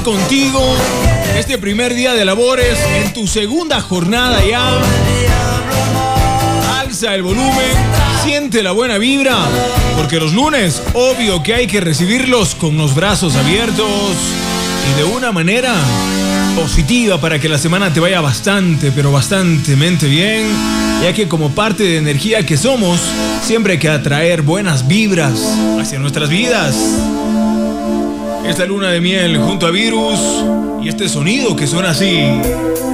contigo este primer día de labores, en tu segunda jornada ya. Alza el volumen, siente la buena vibra, porque los lunes, obvio que hay que recibirlos con los brazos abiertos y de una manera positiva para que la semana te vaya bastante, pero bastantemente bien, ya que como parte de energía que somos, siempre hay que atraer buenas vibras hacia nuestras vidas. Esta luna de miel junto a Virus y este sonido que suena así.